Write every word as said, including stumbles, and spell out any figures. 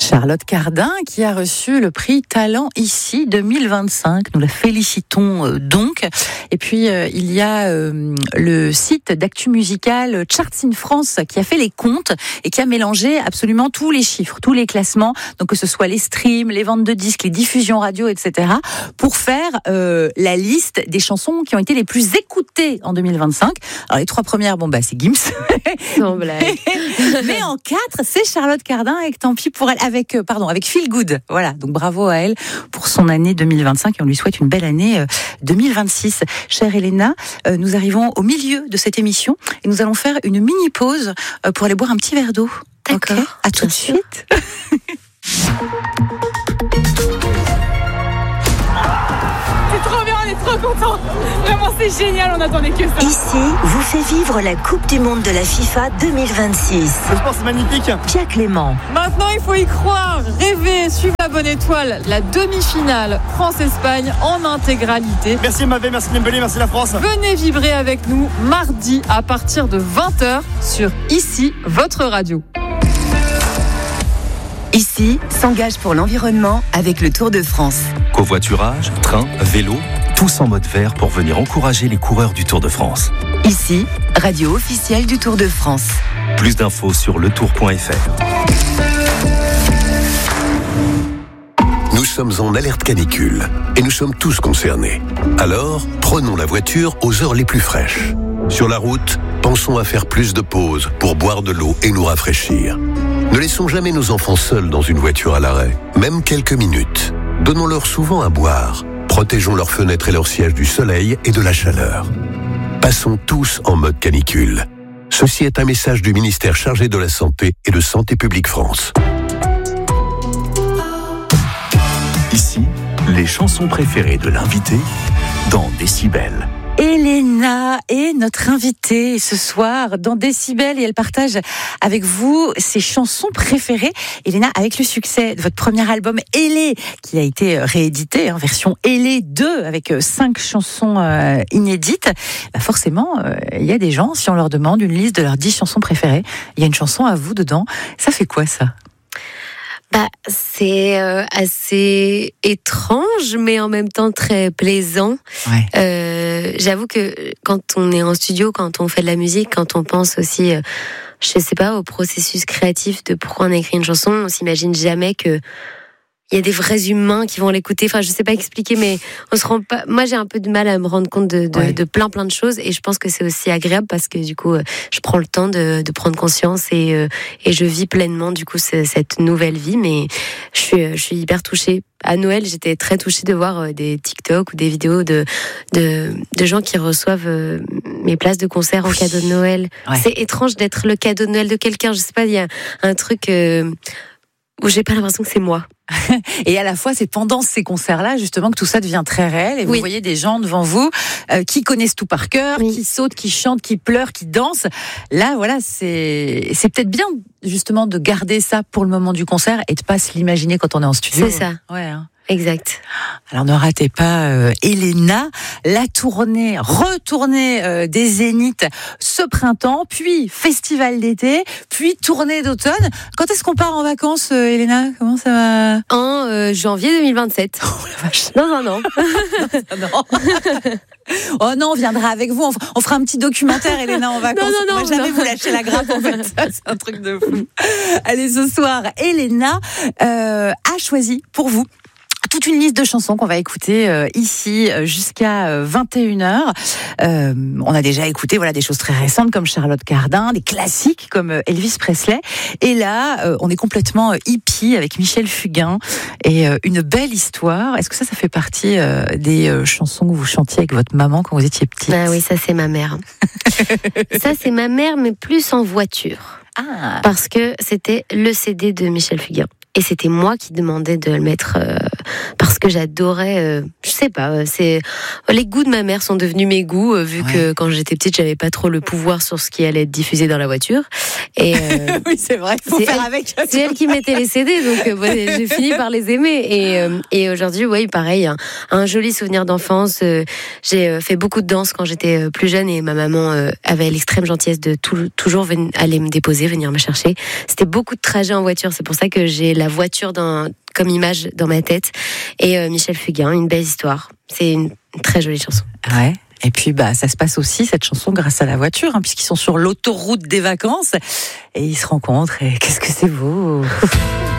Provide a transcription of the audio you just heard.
Charlotte Cardin qui a reçu le prix Talent Ici deux mille vingt-cinq. Nous la félicitons euh, donc. Et puis euh, il y a euh, le site d'actu musical Charts in France qui a fait les comptes et qui a mélangé absolument tous les chiffres, tous les classements, donc que ce soit les streams, les ventes de disques, les diffusions radio, et cetera, pour faire euh, la liste des chansons qui ont été les plus écoutées en deux mille vingt-cinq. Alors les trois premières, bon bah c'est Gims. Non, blague. Mais en quatre, c'est Charlotte Cardin avec Tant pis pour elle, avec euh, pardon, avec Feel Good. Voilà, donc bravo à elle pour son année deux mille vingt-cinq et on lui souhaite une belle année euh, deux mille vingt-six. Chère Elena, euh, nous arrivons au milieu de cette émission et nous allons faire une mini pause euh, pour aller boire un petit verre d'eau. D'accord. Okay. À tout de sûr. suite. C'est trop bien, on est trop contents. Vraiment, c'est génial, on attendait que ça. Ici vous fait vivre la Coupe du Monde de la FIFA deux mille vingt-six. Le sport, c'est magnifique. Pierre Clément. Maintenant, il faut y croire, rêver, suivre la bonne étoile, la demi-finale France-Espagne en intégralité. Merci Mavé, merci Dembélé, merci la France. Venez vibrer avec nous mardi à partir de vingt heures sur Ici, votre radio. Ici s'engage pour l'environnement avec le Tour de France. Covoiturage, train, vélo, tous en mode vert pour venir encourager les coureurs du Tour de France. Ici, radio officielle du Tour de France. Plus d'infos sur le tour point f r. Nous sommes en alerte canicule et nous sommes tous concernés. Alors, prenons la voiture aux heures les plus fraîches. Sur la route, pensons à faire plus de pauses pour boire de l'eau et nous rafraîchir. Ne laissons jamais nos enfants seuls dans une voiture à l'arrêt, même quelques minutes. Donnons-leur souvent à boire. Protégeons leurs fenêtres et leurs sièges du soleil et de la chaleur. Passons tous en mode canicule. Ceci est un message du ministère chargé de la Santé et de Santé publique France. Ici, les chansons préférées de l'invité dans Décibel. Elena est notre invitée ce soir dans Décibel et elle partage avec vous ses chansons préférées. Elena, avec le succès de votre premier album Elé, qui a été réédité en version Elé deux avec cinq chansons euh, inédites, bah forcément, euh, il y a des gens, si on leur demande une liste de leurs dix chansons préférées, il y a une chanson à vous dedans. Ça fait quoi ça ? Bah, c'est euh, assez étrange, mais en même temps très plaisant. Ouais. Euh, j'avoue que quand on est en studio, quand on fait de la musique, quand on pense aussi, euh, je sais pas, au processus créatif de pourquoi on a écrit une chanson, on s'imagine jamais que il y a des vrais humains qui vont l'écouter. Enfin, je sais pas expliquer, mais on se rend pas. Moi, j'ai un peu de mal à me rendre compte de, de, ouais. de plein, plein de choses, et je pense que c'est aussi agréable parce que du coup, je prends le temps de, de prendre conscience et euh, et je vis pleinement du coup cette nouvelle vie. Mais je suis, je suis hyper touchée. À Noël, j'étais très touchée de voir des TikTok ou des vidéos de de, de gens qui reçoivent mes places de concert en oui. cadeau de Noël. Ouais. C'est étrange d'être le cadeau de Noël de quelqu'un. Je sais pas, il y a un truc euh, où j'ai pas l'impression que c'est moi. Et à la fois, c'est pendant ces concerts-là, justement, que tout ça devient très réel. Et vous oui. voyez des gens devant vous euh, qui connaissent tout par cœur, oui. qui sautent, qui chantent, qui pleurent, qui dansent. Là, voilà, c'est c'est peut-être bien, justement, de garder ça pour le moment du concert et de pas se l'imaginer quand on est en studio. C'est ça. Ouais. Hein. Exact. Alors ne ratez pas euh, Elena, la tournée, retournée euh, des Zéniths ce printemps, puis festival d'été, puis tournée d'automne. Quand est-ce qu'on part en vacances, euh, Elena ? Comment ça va ? En euh, janvier deux mille vingt-sept. Oh la vache. Non, non, non. non. Oh non, on viendra avec vous, on fera un petit documentaire, Elena, en vacances. Non, non, non, on va jamais non. vous lâcher la grappe, en fait. C'est un truc de fou. Allez, ce soir, Elena euh, a choisi pour vous toute une liste de chansons qu'on va écouter euh, ici euh, jusqu'à euh, vingt et une heures. Euh, on a déjà écouté voilà des choses très récentes comme Charlotte Cardin, des classiques comme euh, Elvis Presley. Et là, euh, on est complètement euh, hippie avec Michel Fugain et euh, une belle histoire. Est-ce que ça, ça fait partie euh, des euh, chansons que vous chantiez avec votre maman quand vous étiez petite ? Ah oui, ça c'est ma mère. Ça c'est ma mère, mais plus en voiture. Ah. Parce que c'était le C D de Michel Fugain. Et c'était moi qui demandais de le mettre euh, parce parce que j'adorais, euh, je sais pas, euh, c'est les goûts de ma mère sont devenus mes goûts euh, vu ouais. que quand j'étais petite, j'avais pas trop le pouvoir sur ce qui allait être diffusé dans la voiture. Et euh, oui, c'est vrai, il faut faire elle, avec. C'est elle qui mettait les C D, donc euh, bon, j'ai fini par les aimer. Et, euh, et aujourd'hui, oui, pareil, un, un joli souvenir d'enfance. Euh, j'ai euh, fait beaucoup de danse quand j'étais euh, plus jeune et ma maman euh, avait l'extrême gentillesse de tout, toujours venir, aller me déposer, venir me chercher. C'était beaucoup de trajets en voiture, c'est pour ça que j'ai la voiture dans, comme image dans ma tête. Et euh, Michel Fugain, une belle histoire. C'est une, une très jolie chanson. Ouais. Et puis, bah, ça se passe aussi, cette chanson, grâce à la voiture, hein, puisqu'ils sont sur l'autoroute des vacances et ils se rencontrent et qu'est-ce que c'est beau!